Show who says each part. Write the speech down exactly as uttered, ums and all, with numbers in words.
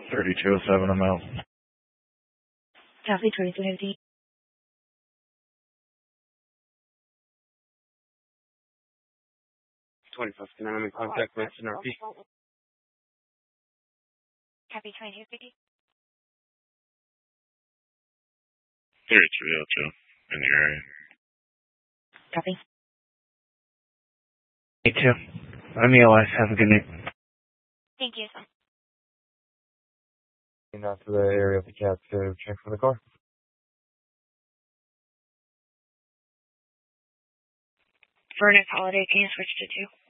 Speaker 1: thirty-two oh seven, I'm out.
Speaker 2: Copy, twenty-two fifty.
Speaker 3: twenty-five fifty-nine, I'm in contact with N R P.
Speaker 2: Copy, twenty-two fifty.
Speaker 1: thirty-three oh two, in the area.
Speaker 2: Copy.
Speaker 1: Me too. I'm E L S. Have a good night.
Speaker 2: Thank you, sir.
Speaker 4: Out to the area of the cab to check for the car.
Speaker 2: Vernon Holiday, can you switch to two?